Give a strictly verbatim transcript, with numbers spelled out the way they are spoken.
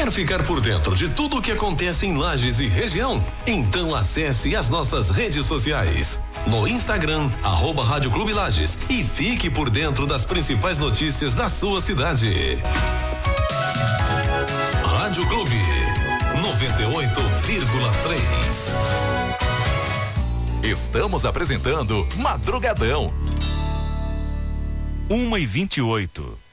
Quer ficar por dentro de tudo o que acontece em Lages e região? Então acesse as nossas redes sociais. No Instagram, arroba Rádio Clube Lages, e fique por dentro das principais notícias da sua cidade. Rádio Clube noventa e oito vírgula três. Estamos apresentando Madrugadão. uma e vinte e oito.